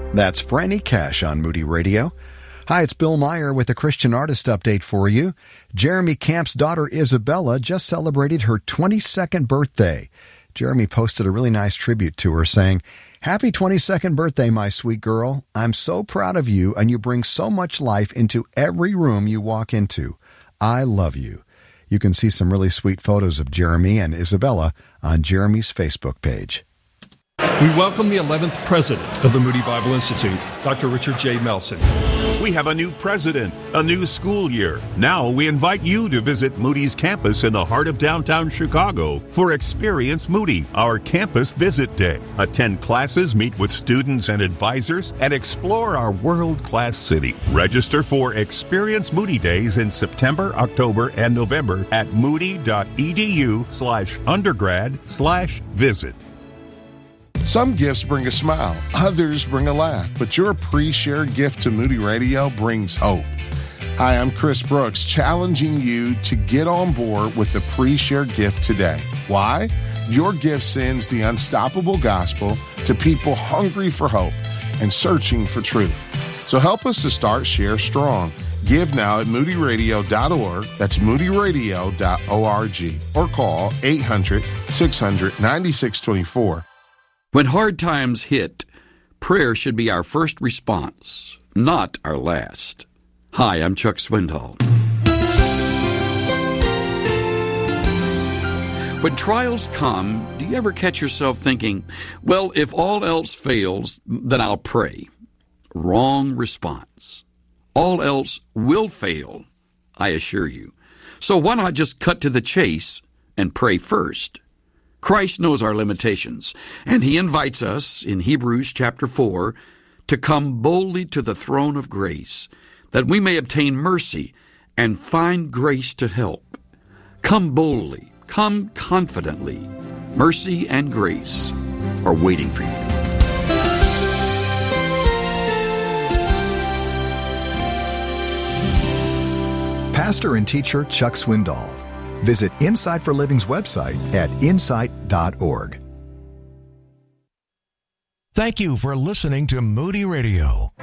That's Franny Cash on Moody Radio. Hi, it's Bill Meyer with a Christian artist update for you. Jeremy Camp's daughter Isabella just celebrated her 22nd birthday. Jeremy posted a really nice tribute to her saying, "Happy 22nd birthday, my sweet girl. I'm so proud of you, and you bring so much life into every room you walk into. I love you." You can see some really sweet photos of Jeremy and Isabella on Jeremy's Facebook page. We welcome the 11th president of the Moody Bible Institute, Dr. Richard J. Melson. We have a new president, a new school year. Now we invite you to visit Moody's campus in the heart of downtown Chicago for Experience Moody, our campus visit day. Attend classes, meet with students and advisors, and explore our world-class city. Register for Experience Moody Days in September, October, and November at moody.edu/undergrad/visit. Some gifts bring a smile, others bring a laugh, but your pre-shared gift to Moody Radio brings hope. Hi, I'm Chris Brooks, challenging you to get on board with the pre-shared gift today. Why? Your gift sends the unstoppable gospel to people hungry for hope and searching for truth. So help us to start Share Strong. Give now at moodyradio.org. That's moodyradio.org. Or call 800-600-9624. When hard times hit, prayer should be our first response, not our last. Hi, I'm Chuck Swindoll. When trials come, do you ever catch yourself thinking, well, if all else fails, then I'll pray? Wrong response. All else will fail, I assure you. So why not just cut to the chase and pray first? Christ knows our limitations, and he invites us in Hebrews chapter 4 to come boldly to the throne of grace, that we may obtain mercy and find grace to help. Come boldly, come confidently. Mercy and grace are waiting for you. Pastor and teacher Chuck Swindoll. Visit Insight for Living's website at insight.org. Thank you for listening to Moody Radio.